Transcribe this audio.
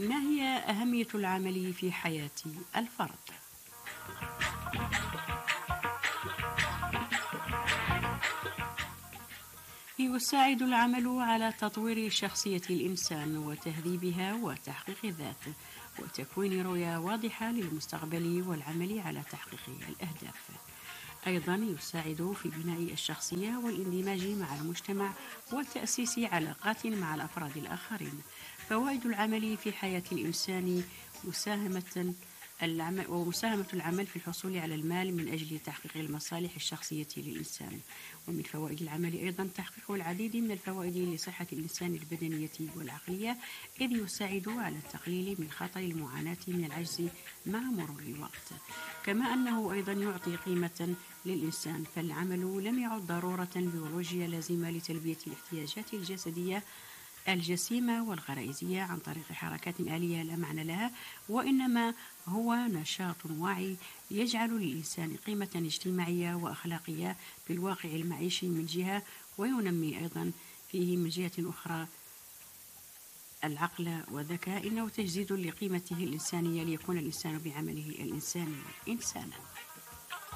ما هي أهمية العمل في حياة الفرد؟ يساعد العمل على تطوير شخصية الإنسان وتهذيبها وتحقيق الذات وتكوين رؤية واضحة للمستقبل والعمل على تحقيق الأهداف. أيضا يساعد في بناء الشخصية والاندماج مع المجتمع وتأسيس علاقات مع الأفراد الآخرين. فوائد العمل في حياة الإنسان مساهمة ومساهمة العمل في الحصول على المال من أجل تحقيق المصالح الشخصية للإنسان. ومن فوائد العمل أيضا تحقيق العديد من الفوائد لصحة الإنسان البدنية والعقلية، إذ يساعد على التقليل من خطر المعاناة من العجز مع مرور الوقت. كما أنه أيضا يعطي قيمة للإنسان، فالعمل لم يعد ضرورة بيولوجية لازمة لتلبية الاحتياجات الجسدية الجسيمة والغرائزية عن طريق حركات آلية لا معنى لها، وإنما هو نشاط واعي يجعل للإنسان قيمة اجتماعية وأخلاقية في الواقع المعيشي من جهة، وينمي أيضا فيه من جهة أخرى العقل والذكاء، إنه تجديد لقيمته الإنسانية ليكون الإنسان بعمله الإنساني إنسانا.